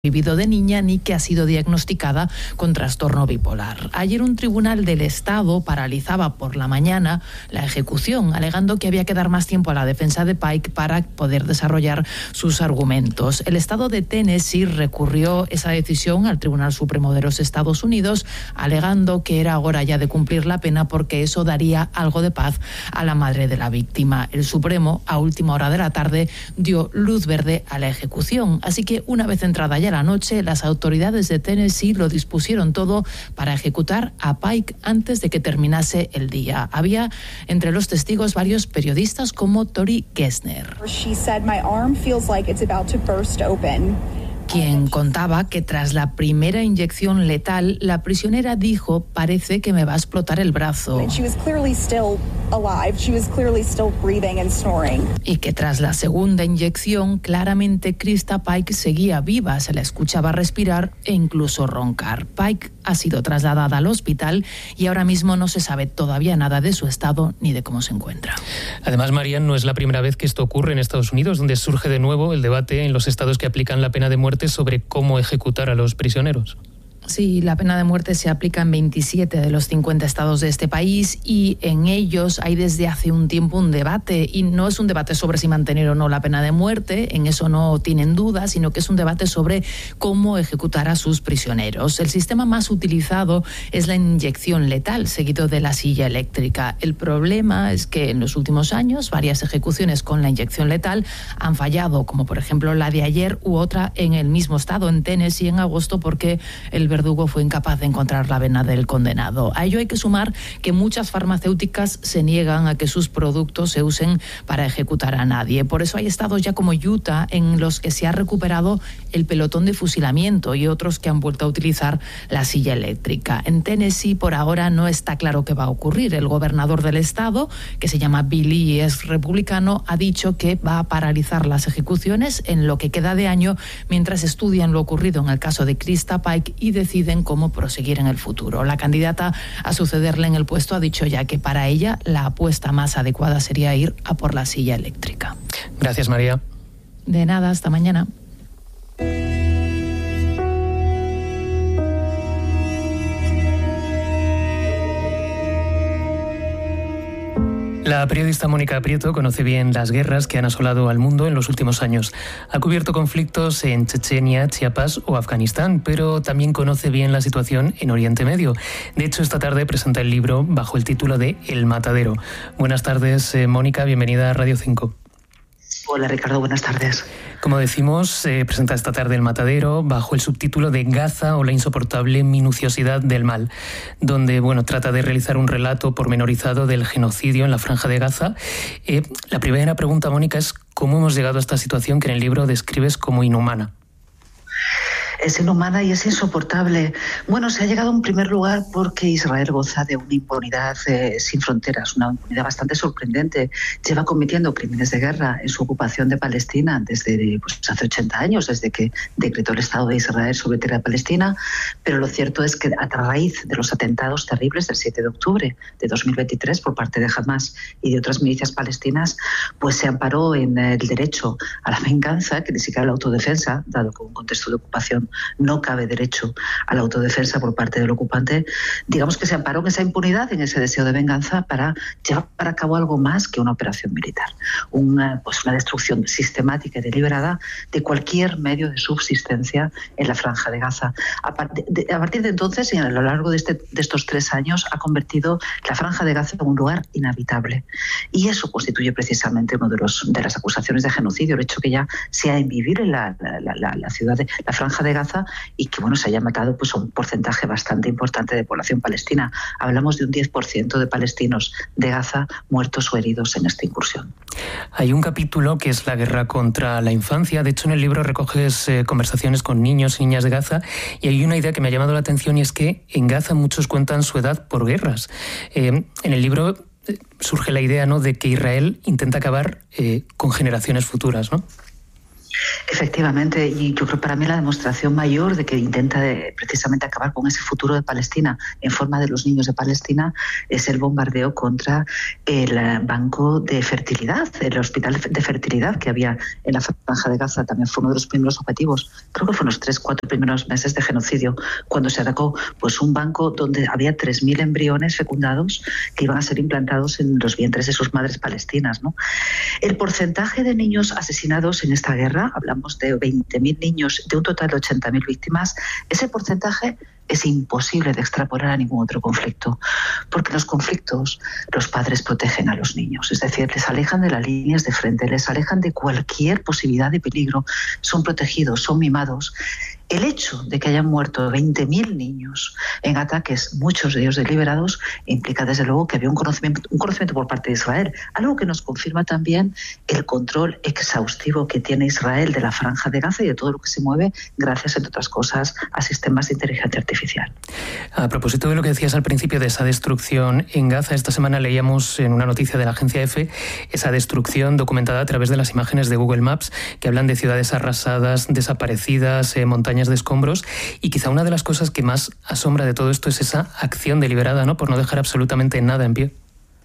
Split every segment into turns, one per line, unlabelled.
vivido de niña ni que ha sido diagnosticada con trastorno bipolar. Ayer un tribunal del Estado paralizaba por la mañana la ejecución, alegando que había que dar más tiempo a la defensa de Pike para poder desarrollar sus argumentos. El Estado de Tennessee recurrió esa decisión al Tribunal Supremo de los Estados Unidos, alegando que era hora ya de cumplir la pena porque eso daría algo de paz a la madre de la víctima. El Supremo, a última hora de la tarde, dio luz verde a la ejecución. Así que una vez entrada ya la noche, las autoridades de Tennessee lo dispusieron todo para ejecutar a Pike antes de que terminase el día. Había entre los testigos varios periodistas como Tori Gessner, quien contaba que tras la primera inyección letal, la prisionera dijo: parece que me va a explotar el brazo. Y que tras la segunda inyección, claramente Krista Pike seguía viva, se la escuchaba respirar e incluso roncar. Pike ha sido trasladada al hospital y ahora mismo no se sabe todavía nada de su estado ni de cómo se encuentra.
Además, María, no es la primera vez que esto ocurre en Estados Unidos, donde surge de nuevo el debate en los estados que aplican la pena de muerte sobre cómo ejecutar a los prisioneros.
Sí, la pena de muerte se aplica en 27 de los 50 estados de este país y en ellos hay desde hace un tiempo un debate, y no es un debate sobre si mantener o no la pena de muerte, en eso no tienen dudas, sino que es un debate sobre cómo ejecutar a sus prisioneros. El sistema más utilizado es la inyección letal, seguido de la silla eléctrica. El problema es que en los últimos años varias ejecuciones con la inyección letal han fallado, como por ejemplo la de ayer u otra en el mismo estado, en Tennessee, en agosto, porque el verdugo fue incapaz de encontrar la vena del condenado. A ello hay que sumar que muchas farmacéuticas se niegan a que sus productos se usen para ejecutar a nadie. Por eso hay estados ya como Utah en los que se ha recuperado el pelotón de fusilamiento y otros que han vuelto a utilizar la silla eléctrica. En Tennessee por ahora no está claro qué va a ocurrir. El gobernador del estado, que se llama Bill Lee y es republicano, ha dicho que va a paralizar las ejecuciones en lo que queda de año mientras estudian lo ocurrido en el caso de Krista Pike y deciden cómo proseguir en el futuro. La candidata a sucederle en el puesto ha dicho ya que para ella la apuesta más adecuada sería ir a por la silla eléctrica.
Gracias, María.
De nada, hasta mañana.
La periodista Mónica Prieto conoce bien las guerras que han asolado al mundo en los últimos años. Ha cubierto conflictos en Chechenia, Chiapas o Afganistán, pero también conoce bien la situación en Oriente Medio. De hecho, esta tarde presenta el libro bajo el título de El Matadero. Buenas tardes, Mónica, bienvenida a Radio 5.
Hola, Ricardo, buenas tardes.
Como decimos, presenta esta tarde El Matadero bajo el subtítulo de Gaza o la insoportable minuciosidad del mal, donde trata de realizar un relato pormenorizado del genocidio en la Franja de Gaza. La primera pregunta, Mónica, es ¿cómo hemos llegado a esta situación que en el libro describes como inhumana?
Es inhumana y es insoportable. Se ha llegado en primer lugar porque Israel goza de una impunidad sin fronteras, una impunidad bastante sorprendente. Lleva cometiendo crímenes de guerra en su ocupación de Palestina desde hace 80 años, desde que decretó el Estado de Israel sobre tierra de Palestina, pero lo cierto es que a raíz de los atentados terribles del 7 de octubre de 2023 por parte de Hamas y de otras milicias palestinas, se amparó en el derecho a la venganza, que ni siquiera la autodefensa, dado que en un contexto de ocupación no cabe derecho a la autodefensa por parte del ocupante. Digamos que se amparó en esa impunidad, en ese deseo de venganza para llevar a cabo algo más que una operación militar, una destrucción sistemática y deliberada de cualquier medio de subsistencia en la Franja de Gaza. A partir de entonces y a lo largo de estos 3 años ha convertido la Franja de Gaza en un lugar inhabitable, y eso constituye precisamente una de las acusaciones de genocidio, el hecho que ya sea en vivir en la ciudad de la Franja de Gaza y que se haya matado a un porcentaje bastante importante de población palestina. Hablamos de un 10% de palestinos de Gaza muertos o heridos en esta incursión.
Hay un capítulo que es la guerra contra la infancia. De hecho, en el libro recoges conversaciones con niños y niñas de Gaza, y hay una idea que me ha llamado la atención, y es que en Gaza muchos cuentan su edad por guerras. En el libro surge la idea, ¿no?, de que Israel intenta acabar con generaciones futuras, ¿no?
Efectivamente, y yo creo para mí la demostración mayor de que intenta precisamente acabar con ese futuro de Palestina en forma de los niños de Palestina es el bombardeo contra el banco de fertilidad, el hospital de fertilidad que había en la franja de Gaza. También fue uno de los primeros objetivos, creo que fue en los 3-4 primeros meses de genocidio, cuando se atacó pues un banco donde había 3.000 embriones fecundados que iban a ser implantados en los vientres de sus madres palestinas, ¿no? El porcentaje de niños asesinados en esta guerra, hablamos de 20.000 niños, de un total de 80.000 víctimas, ese porcentaje es imposible de extrapolar a ningún otro conflicto, porque en los conflictos los padres protegen a los niños, es decir, les alejan de las líneas de frente, les alejan de cualquier posibilidad de peligro, son protegidos, son mimados. El hecho de que hayan muerto 20.000 niños en ataques, muchos de ellos deliberados, implica desde luego que había un conocimiento por parte de Israel, algo que nos confirma también el control exhaustivo que tiene Israel de la franja de Gaza y de todo lo que se mueve gracias, entre otras cosas, a sistemas de inteligencia artificial.
A propósito de lo que decías al principio de esa destrucción en Gaza, esta semana leíamos en una noticia de la agencia EFE esa destrucción documentada a través de las imágenes de Google Maps que hablan de ciudades arrasadas, desaparecidas, montañas de escombros, y quizá una de las cosas que más asombra de todo esto es esa acción deliberada, ¿no?, por no dejar absolutamente nada en pie.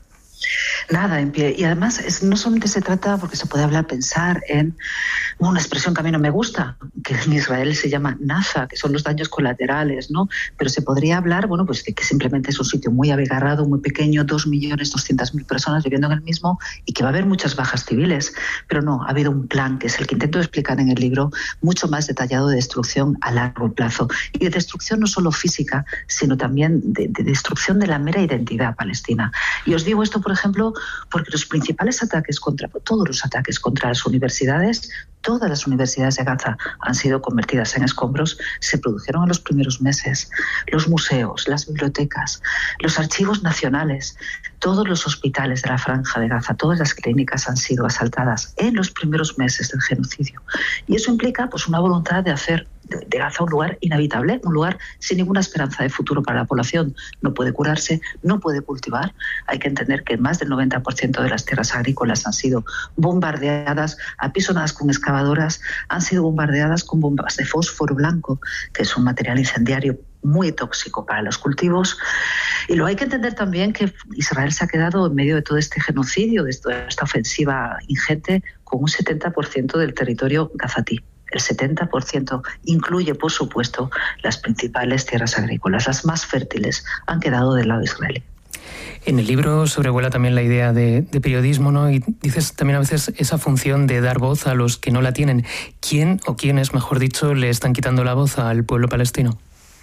Nada en pie. Y además no solamente se trata, porque se puede pensar en una expresión que a mí no me gusta, que en Israel se llama naza, que son los daños colaterales, ¿no? Pero se podría hablar, bueno, pues de que simplemente es un sitio muy abigarrado, muy pequeño, 2.200.000 personas viviendo en el mismo y que va a haber muchas bajas civiles. Pero no, ha habido un plan, que es el que intento explicar en el libro, mucho más detallado de destrucción a largo plazo. Y de destrucción no solo física, sino también de destrucción de la mera identidad palestina. Y os digo esto, por ejemplo, porque los principales ataques todos los ataques contra las universidades, todas las universidades de Gaza han sido convertidas en escombros, se produjeron en los primeros meses. Los museos, las bibliotecas, los archivos nacionales, todos los hospitales de la franja de Gaza, todas las clínicas han sido asaltadas en los primeros meses del genocidio. Y eso implica pues una voluntad de hacer de Gaza un lugar inhabitable, un lugar sin ninguna esperanza de futuro para la población. No puede curarse, no puede cultivar. Hay que entender que más del 90% de las tierras agrícolas han sido bombardeadas, apisonadas con excavadoras, han sido bombardeadas con bombas de fósforo blanco, que es un material incendiario muy tóxico para los cultivos. Y luego hay que entender también que Israel se ha quedado en medio de todo este genocidio, de toda esta ofensiva ingente, con un 70% del territorio gazatí. El 70% incluye, por supuesto, las principales tierras agrícolas, las más fértiles, han quedado del lado israelí.
En el libro sobrevuela también la idea de periodismo, ¿no? Y dices también a veces esa función de dar voz a los que no la tienen. ¿Quién o quiénes, mejor dicho, le están quitando la voz al pueblo palestino?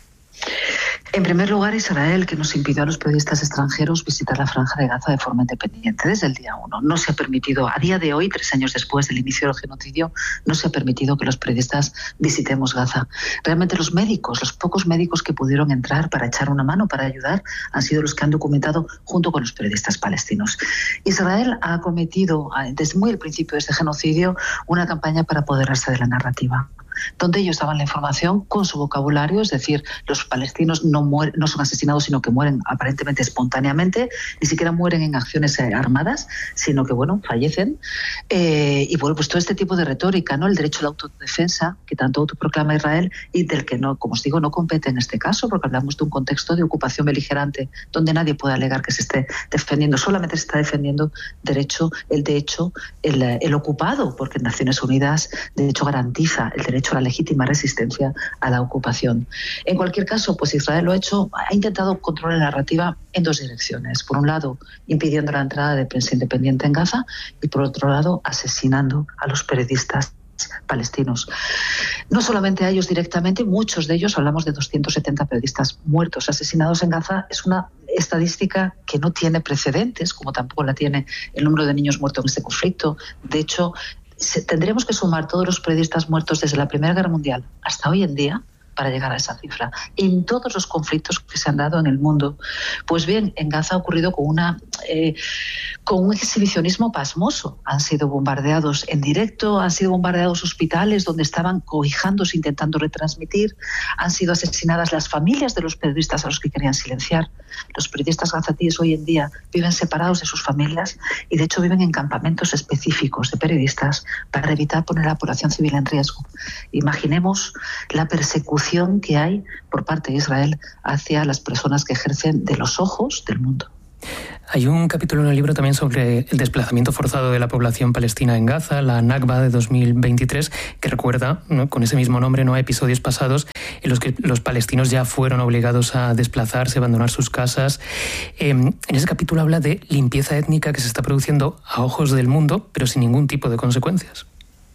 En primer lugar, Israel, que nos impidió a los periodistas extranjeros visitar la franja de Gaza de forma independiente desde el día 1. No se ha permitido, a día de hoy, 3 años después del inicio del genocidio, no se ha permitido que los periodistas visitemos Gaza. Realmente los médicos, los pocos médicos que pudieron entrar para echar una mano, para ayudar, han sido los que han documentado junto con los periodistas palestinos. Israel ha cometido, desde muy el principio de este genocidio, una campaña para apoderarse de la narrativa, donde ellos daban la información con su vocabulario, es decir, los palestinos no son asesinados, sino que mueren aparentemente espontáneamente, ni siquiera mueren en acciones armadas, sino que, bueno, fallecen. Y bueno, pues todo este tipo de retórica, ¿no? El derecho a la autodefensa, que tanto autoproclama Israel y del que no, como os digo, no compete en este caso, porque hablamos de un contexto de ocupación beligerante, donde nadie puede alegar que se esté defendiendo, solamente se está defendiendo el ocupado, porque Naciones Unidas, de hecho, garantiza el derecho a la legítima resistencia a la ocupación. En cualquier caso, pues Israel ha intentado controlar la narrativa en 2 direcciones. Por un lado, impidiendo la entrada de prensa independiente en Gaza y por otro lado, asesinando a los periodistas palestinos. No solamente a ellos directamente, muchos de ellos, hablamos de 270 periodistas muertos, asesinados en Gaza, es una estadística que no tiene precedentes, como tampoco la tiene el número de niños muertos en este conflicto. De hecho, tendríamos que sumar todos los periodistas muertos desde la Primera Guerra Mundial hasta hoy en día para llegar a esa cifra, en todos los conflictos que se han dado en el mundo. Pues bien, en Gaza ha ocurrido con una con un exhibicionismo pasmoso. Han sido bombardeados en directo, han sido bombardeados hospitales donde estaban cobijándose, intentando retransmitir, han sido asesinadas las familias de los periodistas a los que querían silenciar. Los periodistas gazatíes hoy en día viven separados de sus familias y de hecho viven en campamentos específicos de periodistas para evitar poner a la población civil en riesgo. Imaginemos la persecución que hay por parte de Israel hacia las personas que ejercen de los ojos del mundo.
Hay un capítulo en el libro también sobre el desplazamiento forzado de la población palestina en Gaza, la Nakba de 2023, que recuerda, ¿no?, con ese mismo nombre, ¿no?, a episodios pasados en los que los palestinos ya fueron obligados a desplazarse, a abandonar sus casas. En ese capítulo habla de limpieza étnica que se está produciendo a ojos del mundo, pero sin ningún tipo de consecuencias.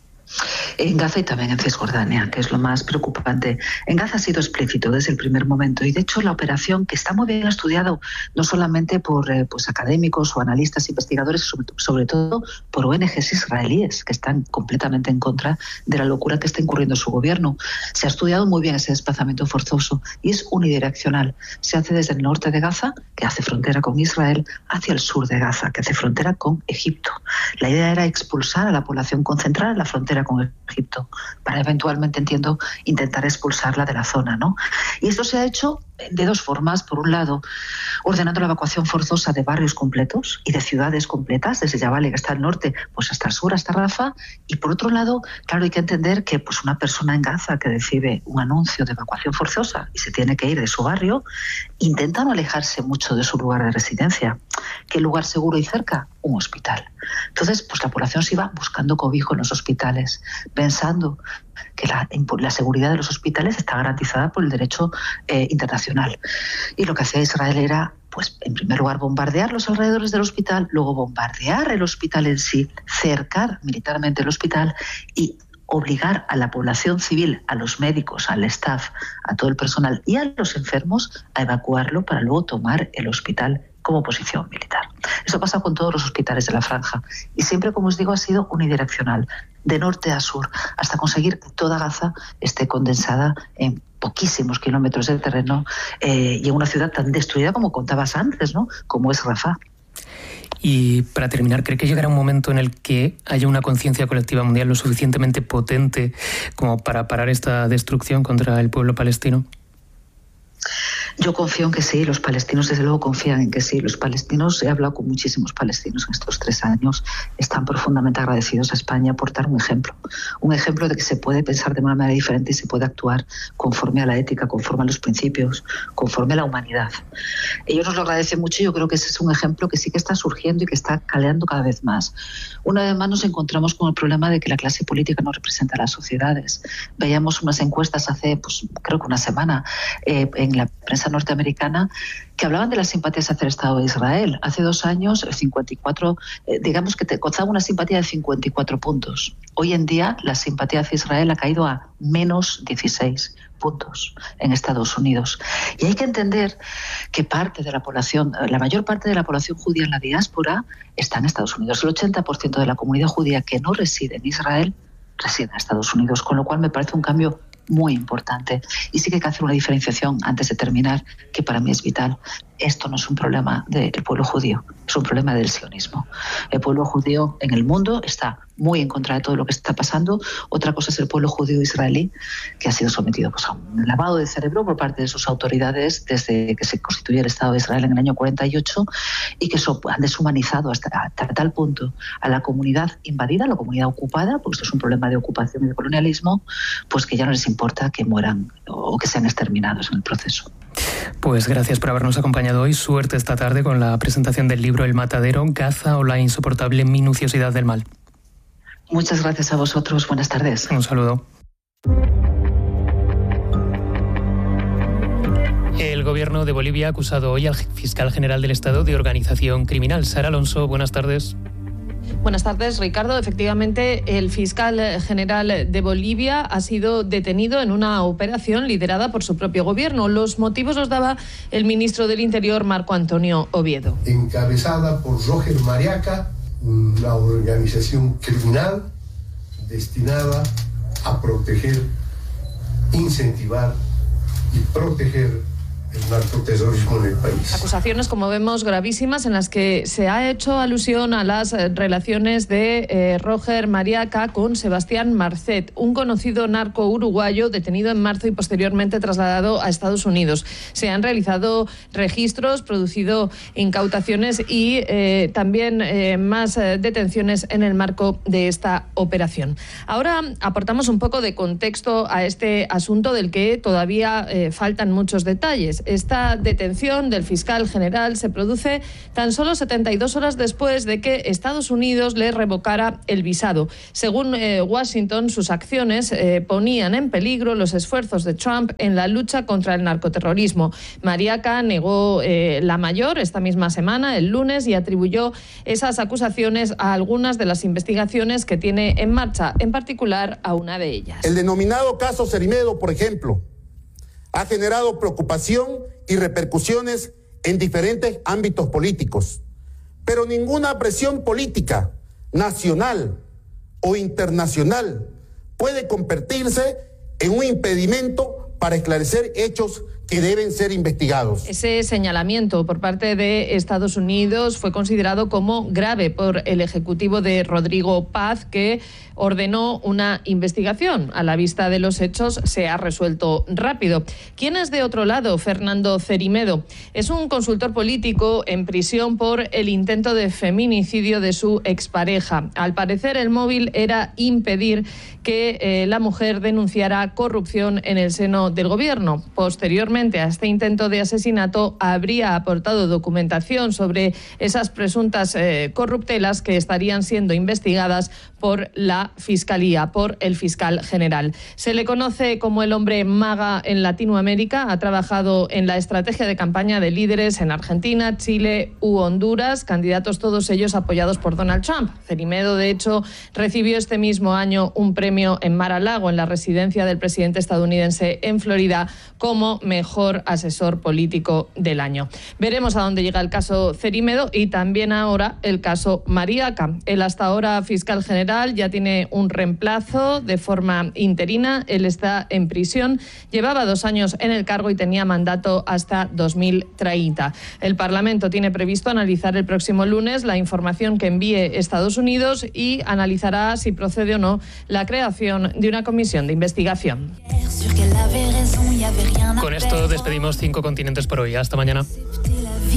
En Gaza y también en Cisjordania, que es lo más preocupante. En Gaza ha sido explícito desde el primer momento y de hecho la operación, que está muy bien estudiado no solamente por académicos o analistas, investigadores, sobre todo por ONGs israelíes que están completamente en contra de la locura que está incurriendo su gobierno. Se ha estudiado muy bien ese desplazamiento forzoso y es unidireccional. Se hace desde el norte de Gaza, que hace frontera con Israel, hacia el sur de Gaza, que hace frontera con Egipto. La idea era expulsar a la población, concentrar en la frontera con Egipto, para eventualmente, entiendo, intentar expulsarla de la zona, ¿no? Y esto se ha hecho de dos formas. Por un lado, ordenando la evacuación forzosa de barrios completos y de ciudades completas, desde Yabali, que está al norte, pues hasta el sur, hasta Rafah. Y por otro lado, claro, hay que entender que pues una persona en Gaza que recibe un anuncio de evacuación forzosa y se tiene que ir de su barrio, intenta no alejarse mucho de su lugar de residencia. ¿Qué lugar seguro y cerca? Un hospital. Entonces, pues la población se iba buscando cobijo en los hospitales, pensando que la seguridad de los hospitales está garantizada por el derecho internacional. Y lo que hacía Israel era, pues, en primer lugar, bombardear los alrededores del hospital, luego bombardear el hospital en sí, cercar militarmente el hospital y obligar a la población civil, a los médicos, al staff, a todo el personal y a los enfermos a evacuarlo para luego tomar el hospital como posición militar. Eso pasa con todos los hospitales de la franja y siempre, como os digo, ha sido unidireccional, de norte a sur, hasta conseguir que toda Gaza esté condensada en poquísimos kilómetros de terreno y en una ciudad tan destruida como contabas antes, ¿no?, como es Rafah.
Y para terminar, ¿cree que llegará un momento en el que haya una conciencia colectiva mundial lo suficientemente potente como para parar esta destrucción contra el pueblo palestino?
Yo confío en que sí, los palestinos desde luego confían en que sí. Los palestinos, he hablado con muchísimos palestinos en estos 3 años, están profundamente agradecidos a España por dar un ejemplo de que se puede pensar de una manera diferente y se puede actuar conforme a la ética, conforme a los principios, conforme a la humanidad. Ellos nos lo agradecen mucho y yo creo que ese es un ejemplo que sí que está surgiendo y que está caleando cada vez más. Una vez más nos encontramos con el problema de que la clase política no representa a las sociedades. Veíamos unas encuestas hace, pues creo que una semana, en la prensa norteamericana, que hablaban de las simpatías hacia el Estado de Israel. Hace 2 años, 54, digamos que te costaba una simpatía de 54 puntos. Hoy en día, la simpatía hacia Israel ha caído a menos 16 puntos en Estados Unidos. Y hay que entender que parte de la población, la mayor parte de la población judía en la diáspora está en Estados Unidos. El 80% de la comunidad judía que no reside en Israel reside en Estados Unidos, con lo cual me parece un cambio muy importante. Y sí que hay que hacer una diferenciación antes de terminar, que para mí es vital. Esto no es un problema del pueblo judío, es un problema del sionismo. El pueblo judío en el mundo está muy en contra de todo lo que está pasando. Otra cosa es el pueblo judío israelí, que ha sido sometido, pues, a un lavado de cerebro por parte de sus autoridades desde que se constituyó el Estado de Israel en el año 48 y que han deshumanizado hasta tal punto a la comunidad invadida, a la comunidad ocupada, porque esto es un problema de ocupación y de colonialismo, pues que ya no les importa que mueran o que sean exterminados en el proceso.
Pues gracias por habernos acompañado hoy. Suerte esta tarde con la presentación del libro El Matadero, Gaza o la insoportable minuciosidad del mal.
Muchas gracias a vosotros. Buenas tardes.
Un saludo. El gobierno de Bolivia ha acusado hoy al fiscal general del Estado de organización criminal. Sara Alonso, buenas tardes.
Buenas tardes, Ricardo. Efectivamente, el fiscal general de Bolivia ha sido detenido en una operación liderada por su propio gobierno. Los motivos los daba el ministro del Interior, Marco Antonio Oviedo.
Encabezada por Roger Mariaca, una organización criminal destinada a proteger, incentivar y proteger el narcoterrorismo en el país.
Acusaciones, como vemos, gravísimas en las que se ha hecho alusión a las relaciones de Roger Mariaca con Sebastián Marcet, un conocido narco uruguayo detenido en marzo y posteriormente trasladado a Estados Unidos. Se han realizado registros, producido incautaciones y también más detenciones en el marco de esta operación. Ahora aportamos un poco de contexto a este asunto del que todavía faltan muchos detalles. Esta detención del fiscal general se produce tan solo 72 horas después de que Estados Unidos le revocara el visado. Según Washington, sus acciones ponían en peligro los esfuerzos de Trump en la lucha contra el narcoterrorismo. Mariaca negó la mayor esta misma semana, el lunes, y atribuyó esas acusaciones a algunas de las investigaciones que tiene en marcha, en particular a una de ellas.
El denominado caso Cerimedo, por ejemplo, ha generado preocupación y repercusiones en diferentes ámbitos políticos, pero ninguna presión política, nacional o internacional, puede convertirse en un impedimento para esclarecer hechos que deben ser investigados.
Ese señalamiento por parte de Estados Unidos fue considerado como grave por el ejecutivo de Rodrigo Paz, que ordenó una investigación. A la vista de los hechos se ha resuelto rápido. ¿Quién es de otro lado? Fernando Cerimedo. Es un consultor político en prisión por el intento de feminicidio de su expareja. Al parecer, el móvil era impedir que la mujer denunciara corrupción en el seno del gobierno. Posteriormente a este intento de asesinato, habría aportado documentación sobre esas presuntas corruptelas que estarían siendo investigadas por la Fiscalía, por el fiscal general. Se le conoce como el hombre maga en Latinoamérica. Ha trabajado en la estrategia de campaña de líderes en Argentina, Chile u Honduras, candidatos todos ellos apoyados por Donald Trump. Cerimedo, de hecho, recibió este mismo año un premio en Mar-a-Lago, en la residencia del presidente estadounidense en Florida, como mejor asesor político del año. Veremos a dónde llega el caso Cerimedo y también ahora el caso Mariaca. El hasta ahora fiscal general ya tiene un reemplazo de forma interina. Él está en prisión, llevaba 2 años en el cargo y tenía mandato hasta 2030. El Parlamento tiene previsto analizar el próximo lunes la información que envíe Estados Unidos y analizará si procede o no la creación de una comisión de investigación.
Con esto despedimos 5 continentes por hoy. Hasta mañana.